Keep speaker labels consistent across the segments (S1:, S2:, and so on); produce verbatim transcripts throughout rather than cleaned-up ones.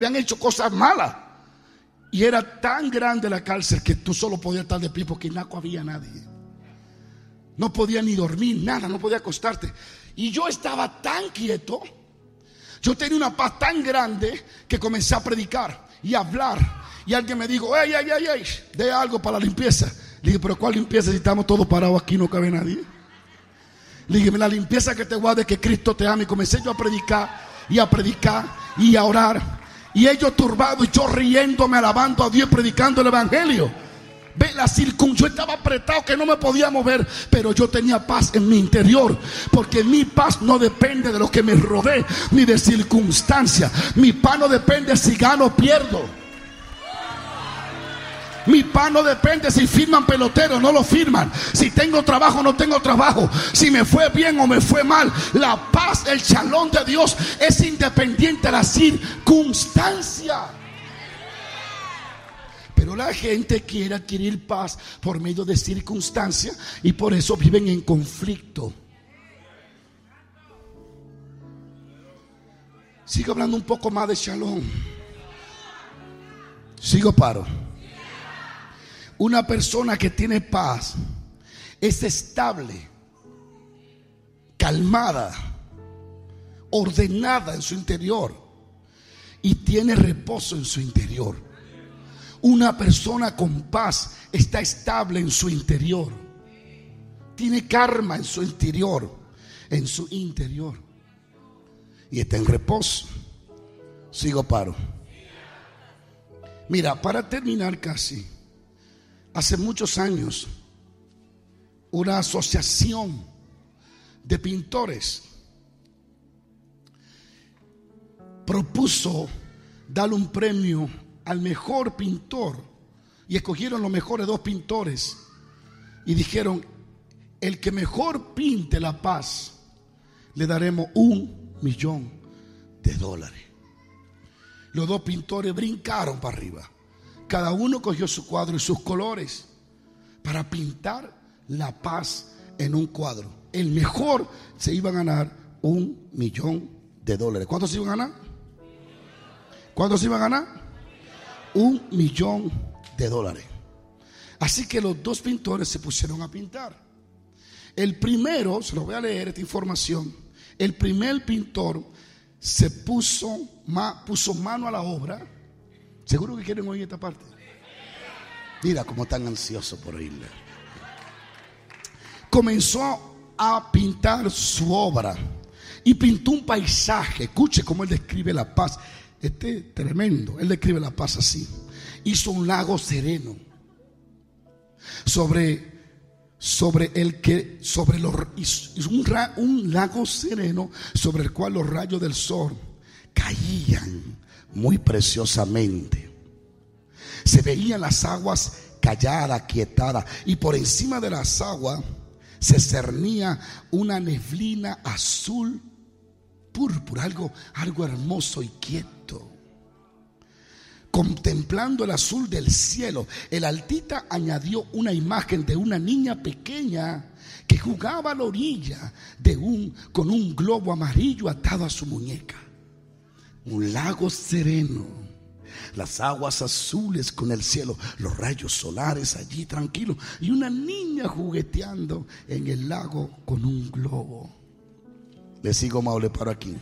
S1: habían hecho cosas malas. Y era tan grande la cárcel que tú solo podías estar de pie porque no había nadie. No podía ni dormir, nada, no podía acostarte. Y yo estaba tan quieto, yo tenía una paz tan grande que comencé a predicar y a hablar. Y alguien me dijo, ey, ey, ey, ey, dé algo para la limpieza. Le dije, pero ¿cuál limpieza si estamos todos parados aquí, no cabe nadie? Le dije, la limpieza que te guarde es que Cristo te ama. Y comencé yo a predicar y a predicar y a orar. Y ellos turbados y yo riéndome, alabando a Dios, predicando el evangelio. Ve la circun, yo estaba apretado que no me podía mover, pero yo tenía paz en mi interior, porque mi paz no depende de lo que me rodee ni de circunstancias. Mi paz no depende si gano o pierdo. Mi paz no depende si firman peloteros, no lo firman. Si tengo trabajo o no tengo trabajo. Si me fue bien o me fue mal. La paz, el shalom de Dios es independiente de la circunstancia. Pero la gente quiere adquirir paz por medio de circunstancias y por eso viven en conflicto. Sigo hablando un poco más de shalom. Sigo paro. Una persona que tiene paz es estable, calmada, ordenada en su interior y tiene reposo en su interior. Una persona con paz está estable en su interior, tiene calma en su interior, en su interior y está en reposo. Sigo paro. Mira, para terminar casi, hace muchos años, una asociación de pintores propuso darle un premio al mejor pintor y escogieron los mejores dos pintores y dijeron: el que mejor pinte la paz le daremos un millón de dólares. Los dos pintores brincaron para arriba. Cada uno cogió su cuadro y sus colores para pintar la paz en un cuadro. El mejor se iba a ganar un millón de dólares. ¿Cuántos se iban a ganar? ¿Cuántos se iban a ganar? Un millón de dólares. Así que los dos pintores se pusieron a pintar. El primero, se lo voy a leer esta información. El primer pintor se puso, puso mano a la obra. ¿Seguro que quieren oír esta parte? Mira cómo están ansiosos por oírla. Comenzó a pintar su obra y pintó un paisaje. Escuche cómo él describe la paz. Este es tremendo. Él describe la paz así. Hizo un lago sereno sobre sobre el que sobre los un, un lago sereno sobre el cual los rayos del sol caían muy preciosamente. Se veían las aguas calladas, quietadas, y por encima de las aguas se cernía una neblina azul púrpura, algo, algo hermoso y quieto. Contemplando el azul del cielo, el altita añadió una imagen de una niña pequeña que jugaba a la orilla de un, con un globo amarillo atado a su muñeca. Un lago sereno, las aguas azules con el cielo, los rayos solares allí tranquilos y una niña jugueteando en el lago con un globo. Le sigo, Maule, paro aquí.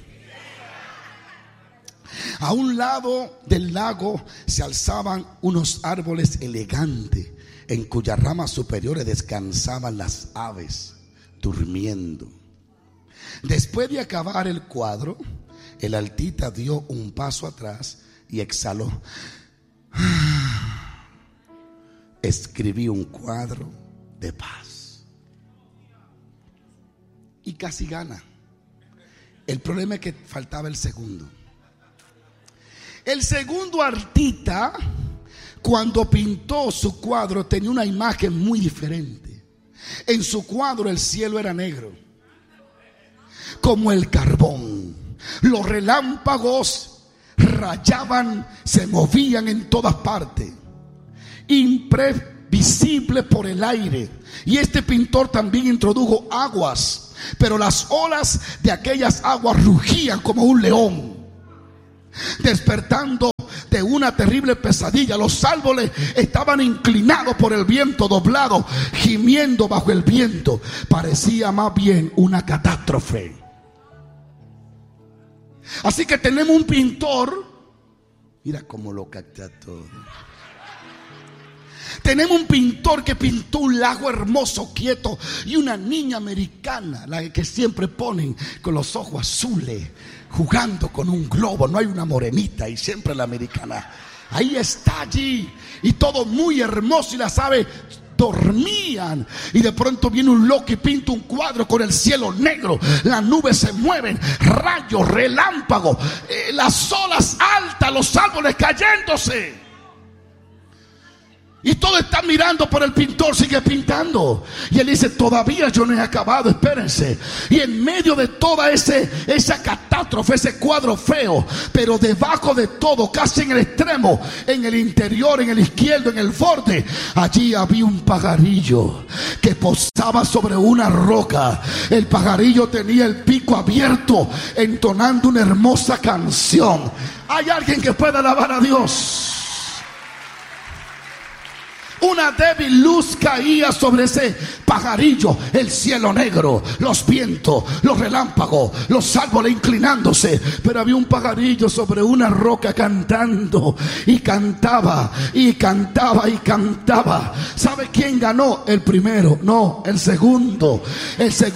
S1: A un lado del lago se alzaban unos árboles elegantes en cuyas ramas superiores descansaban las aves durmiendo. Después de acabar el cuadro, el altita dio un paso atrás y exhaló. Escribí un cuadro de paz. Y casi gana. El problema es que faltaba el segundo. El segundo artista, cuando pintó su cuadro, tenía una imagen muy diferente. En su cuadro el cielo era negro, como el carbón. Los relámpagos rayaban, se movían en todas partes, imprevisible por el aire. Y este pintor también introdujo aguas, pero las olas de aquellas aguas rugían como un león, despertando una terrible pesadilla. Los árboles estaban inclinados por el viento, doblados, gimiendo bajo el viento. Parecía más bien una catástrofe. Así que tenemos un pintor. Mira cómo lo capta todo. Tenemos un pintor que pintó un lago hermoso, quieto, y una niña americana, la que siempre ponen con los ojos azules, jugando con un globo. No hay una morenita y siempre la americana. Ahí está allí, y todo muy hermoso, y las aves dormían, y de pronto viene un loco y pinta un cuadro con el cielo negro, las nubes se mueven, rayos, relámpagos, eh, las olas altas, los árboles cayéndose. Y todos están mirando, pero el pintor sigue pintando. Y él dice: todavía yo no he acabado, espérense. Y en medio de toda ese, esa catástrofe, ese cuadro feo, pero debajo de todo, casi en el extremo, en el interior, en el izquierdo, en el borde, allí había un pajarillo que posaba sobre una roca. El pajarillo tenía el pico abierto, entonando una hermosa canción. ¿Hay alguien que pueda alabar a Dios? Una débil luz caía sobre ese pajarillo, el cielo negro, los vientos, los relámpagos, los árboles inclinándose. Pero había un pajarillo sobre una roca cantando, y cantaba, y cantaba, y cantaba. ¿Sabe quién ganó? El primero, no, el segundo. El segundo